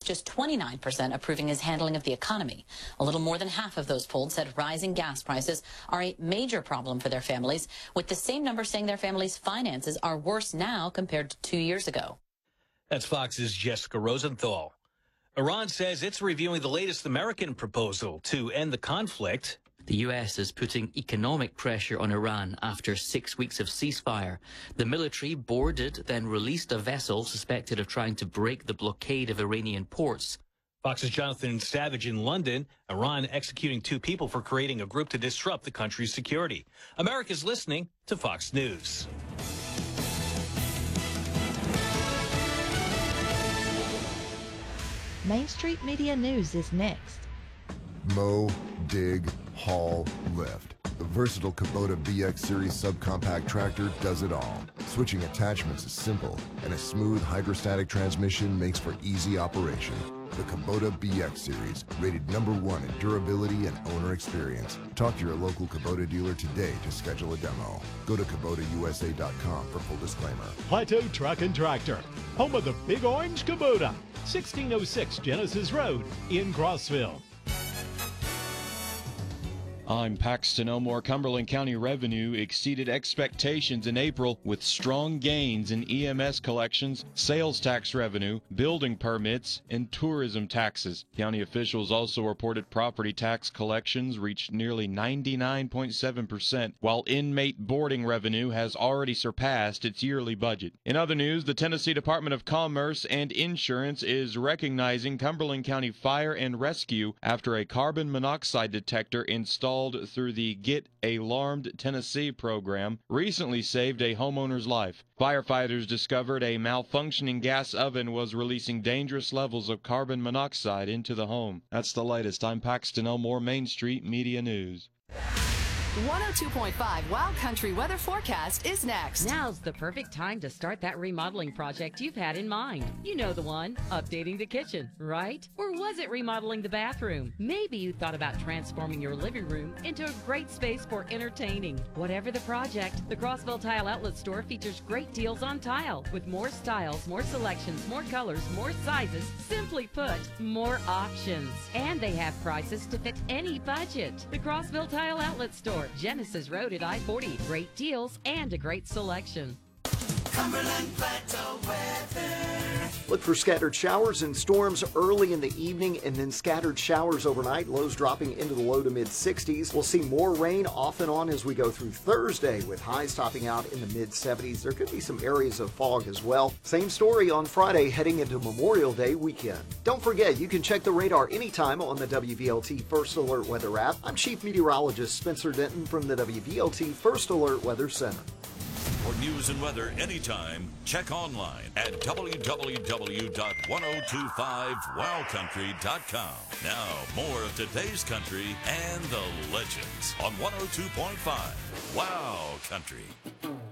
just 29% approving his handling of the economy. A little more than half of those polled said rising gas prices are a major problem for their families, with the same number saying their families' finances are worse now compared to 2 years ago. That's Fox's Jessica Rosenthal. Iran says it's reviewing the latest American proposal to end the conflict. The U.S. is putting economic pressure on Iran after 6 weeks of ceasefire. The military boarded, then released a vessel suspected of trying to break the blockade of Iranian ports. Fox's Jonathan Savage in London. Iran executing 2 people for creating a group to disrupt the country's security. America's listening to Fox News. Main Street Media News is next. Mow, dig, haul, lift. The versatile Kubota BX Series subcompact tractor does it all. Switching attachments is simple, and a smooth hydrostatic transmission makes for easy operation. The Kubota BX Series, rated #1 in durability and owner experience. Talk to your local Kubota dealer today to schedule a demo. Go to KubotaUSA.com for full disclaimer. Plateau Truck and Tractor, home of the Big Orange Kubota, 1606 Genesis Road in Crossville. I'm Paxton Elmore. Cumberland County revenue exceeded expectations in April with strong gains in EMS collections, sales tax revenue, building permits, and tourism taxes. County officials also reported property tax collections reached nearly 99.7%, while inmate boarding revenue has already surpassed its yearly budget. In other news, the Tennessee Department of Commerce and Insurance is recognizing Cumberland County Fire and Rescue after a carbon monoxide detector installed through the Get Alarmed Tennessee program recently saved a homeowner's life. Firefighters discovered a malfunctioning gas oven was releasing dangerous levels of carbon monoxide into the home. That's the latest. I'm Paxton Elmore, Main Street Media News. 102.5 Wild Country weather forecast is next. Now's the perfect time to start that remodeling project you've had in mind. You know the one, updating the kitchen, right? Or was it remodeling the bathroom? Maybe you thought about transforming your living room into a great space for entertaining. Whatever the project, the Crossville Tile Outlet Store features great deals on tile with more styles, more selections, more colors, more sizes, simply put, more options. And they have prices to fit any budget. The Crossville Tile Outlet Store, Genesis Road at I-40. Great deals and a great selection. Cumberland Plateau weather. Look for scattered showers and storms early in the evening and then scattered showers overnight, lows dropping into the low to mid-60s. We'll see more rain off and on as we go through Thursday with highs topping out in the mid-70s. There could be some areas of fog as well. Same story on Friday heading into Memorial Day weekend. Don't forget, you can check the radar anytime on the WVLT First Alert Weather app. I'm Chief Meteorologist Spencer Denton from the WVLT First Alert Weather Center. For news and weather anytime, check online at www.1025wildcountry.com. Now, more of today's country and the legends on 102.5 Wow Country.